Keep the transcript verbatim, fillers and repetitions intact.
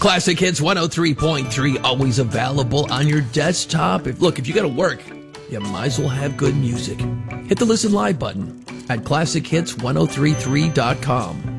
Classic Hits one oh three point three, always available on your desktop. If, look, if you got to work, you might as well have good music. Hit the Listen Live button at classic hits ten thirty-three dot com.